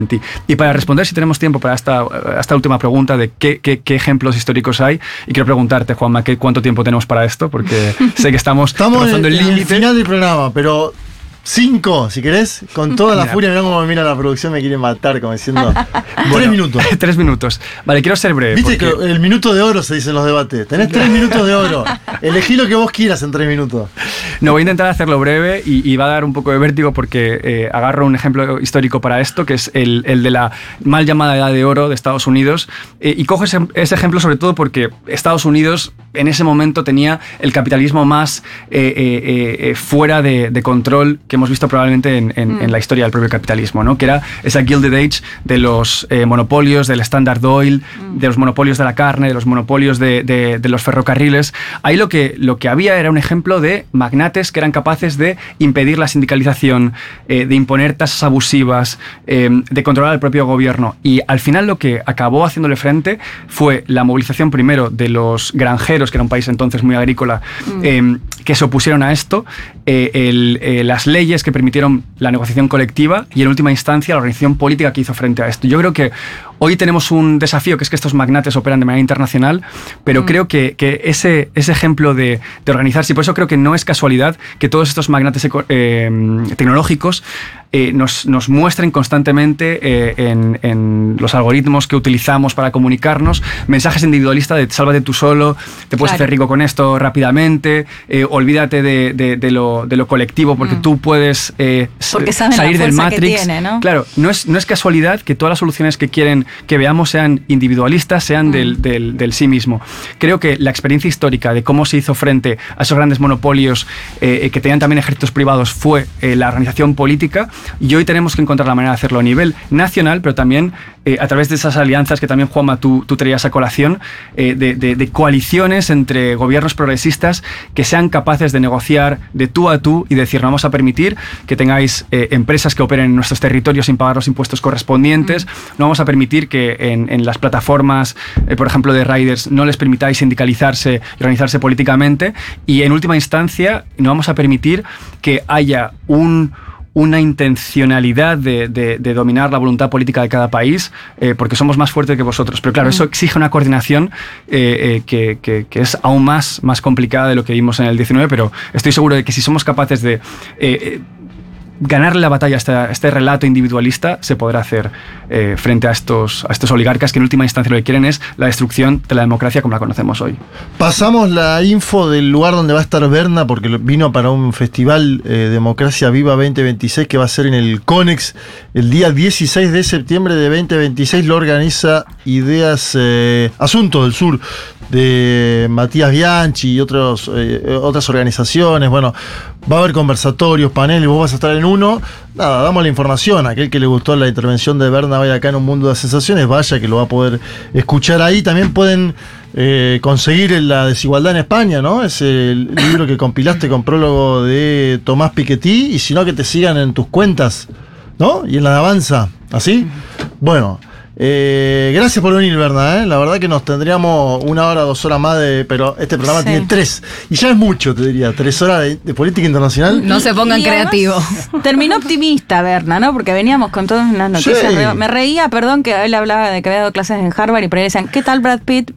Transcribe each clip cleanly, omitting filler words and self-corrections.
Y para responder, si tenemos tiempo para esta última pregunta de qué ejemplos históricos hay, y quiero preguntarte, Juanma, ¿cuánto tiempo tenemos para esto? Porque sé que estamos rozando el límite. El final del programa, pero 5, si querés, con toda la furia. Mirá cómo me mira la producción, me quiere matar, como diciendo. 3 minutos. 3 minutos. Vale, quiero ser breve. Viste que el minuto de oro se dice en los debates. Tenés 3 minutos de oro. Elegí lo que vos quieras en 3 minutos. No, voy a intentar hacerlo breve y va a dar un poco de vértigo porque agarro un ejemplo histórico para esto, que es el de la mal llamada Edad de Oro de Estados Unidos. Y cojo ese ejemplo sobre todo porque Estados Unidos en ese momento tenía el capitalismo más fuera de control que hemos visto probablemente en la historia del propio capitalismo, ¿no? Que era esa Gilded Age de los monopolios, del Standard Oil, de los monopolios de la carne, de los monopolios de los ferrocarriles. Ahí lo que había era un ejemplo de magnates que eran capaces de impedir la sindicalización, de imponer tasas abusivas, de controlar el propio gobierno. Y al final lo que acabó haciéndole frente fue la movilización primero de los granjeros, que era un país entonces muy agrícola, que se opusieron a esto, las leyes que permitieron la negociación colectiva y en última instancia la organización política que hizo frente a esto. Yo creo que hoy tenemos un desafío, que es que estos magnates operan de manera internacional, pero creo que ese ejemplo de organizarse, y por eso creo que no es casualidad que todos estos magnates tecnológicos nos muestren constantemente en los algoritmos que utilizamos para comunicarnos mensajes individualistas de sálvate tú solo, te puedes hacer rico con esto rápidamente, olvídate de lo colectivo porque tú puedes salir del Matrix. Tiene, ¿no? Claro, no es casualidad que todas las soluciones que quieren que veamos sean individualistas, sean del sí mismo. Creo que la experiencia histórica de cómo se hizo frente a esos grandes monopolios que tenían también ejércitos privados fue la organización política. Y hoy tenemos que encontrar la manera de hacerlo a nivel nacional, pero también a través de esas alianzas que también, Juanma, tú traías a colación, de coaliciones entre gobiernos progresistas que sean capaces de negociar de tú a tú y decir, no vamos a permitir que tengáis empresas que operen en nuestros territorios sin pagar los impuestos correspondientes, no vamos a permitir que en las plataformas, por ejemplo, de riders, no les permitáis sindicalizarse y organizarse políticamente, y en última instancia no vamos a permitir que haya una intencionalidad de dominar la voluntad política de cada país, porque somos más fuertes que vosotros. Pero claro, eso exige una coordinación que es aún más complicada de lo que vimos en el 19, pero estoy seguro de que si somos capaces de ganarle la batalla a este relato individualista, se podrá hacer frente a estos oligarcas que en última instancia lo que quieren es la destrucción de la democracia como la conocemos hoy. Pasamos la info del lugar donde va a estar Berna, porque vino para un festival Democracia Viva 2026 que va a ser en el CONEX el día 16 de septiembre de 2026. Lo organiza Ideas Asuntos del Sur, de Matías Bianchi y otras organizaciones. Bueno, va a haber conversatorios, paneles, vos vas a estar en uno. Nada, damos la información. Aquel que le gustó la intervención de Berna vaya acá en Un Mundo de Sensaciones, vaya, que lo va a poder escuchar ahí. También pueden conseguir La Desigualdad en España, ¿no? Es el libro que compilaste con prólogo de Tomás Piketty, y si no, que te sigan en tus cuentas, ¿no? Y en la de Avanza, ¿así? Bueno, gracias por venir, Berna, La verdad que nos tendríamos 1 hora, 2 horas más pero este programa tiene 3. Y ya es mucho, te diría, 3 horas de política internacional. No se pongan creativos. Terminó optimista, Berna, ¿no? Porque veníamos con todas unas noticias. Sí. Me reía, perdón, que él hablaba de que había dado clases en Harvard y por ahí decían, ¿qué tal Brad Pitt?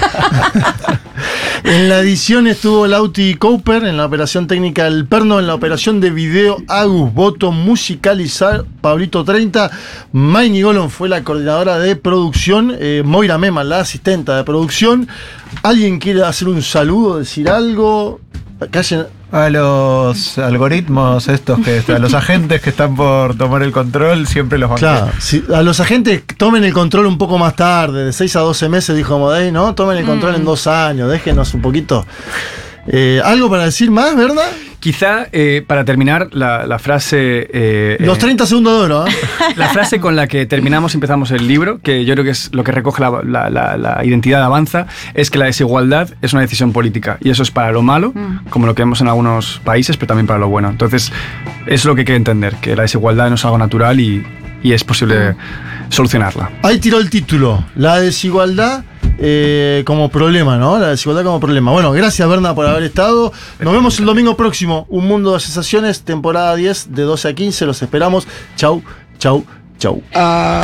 En la edición estuvo Lauti Cooper, en la operación técnica El Perno, en la operación de video Agus Boto, musicalizar Pablito 30, Maini Golon fue la coordinadora de producción, Moira Mema, la asistenta de producción. ¿Alguien quiere hacer un saludo, decir algo? Callen. A los algoritmos estos, a los agentes que están por tomar el control, siempre los banqué. Claro, a los agentes tomen el control un poco más tarde, de 6 a 12 meses, dijo Modey, ¿no? Tomen el control en 2 años, déjenos un poquito. ¿Algo para decir más, verdad? Quizá, para terminar, la frase... los 30 segundos de oro, ¿eh? La frase con la que terminamos y empezamos el libro, que yo creo que es lo que recoge la identidad de Avanza, es que la desigualdad es una decisión política. Y eso es para lo malo, como lo que vemos en algunos países, pero también para lo bueno. Entonces, es lo que hay que entender, que la desigualdad no es algo natural y es posible solucionarla. Ahí tiró el título, la desigualdad como problema, ¿no? La desigualdad como problema. Bueno, gracias, Berna, por haber estado. Nos vemos el domingo próximo. Un Mundo de Sensaciones, temporada 10, de 12 a 15. Los esperamos. Chau, chau, Chau.